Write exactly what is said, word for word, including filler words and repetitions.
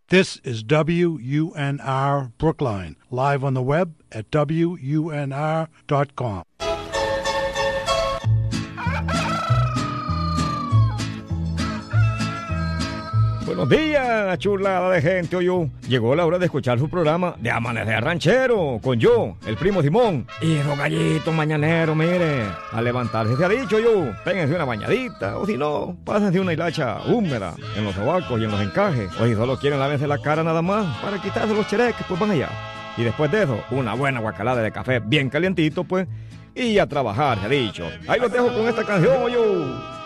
This is W U N R Brookline, live on the web at W U N R dot com. Buenos días, chulada de gente, oye. Llegó la hora de escuchar su programa de Amanecer Ranchero, con yo, el primo Simón, y los gallitos mañaneros, mire. A levantarse se ha dicho yo, péguense una bañadita, o si no, pásense una hilacha húmeda en los sobacos y en los encajes. O si solo quieren lávense la cara nada más, para quitarse los chereques, pues van allá. Y después de eso, una buena guacalada de café bien calientito, pues, y a trabajar, se ha dicho. Ahí los dejo con esta canción, oye.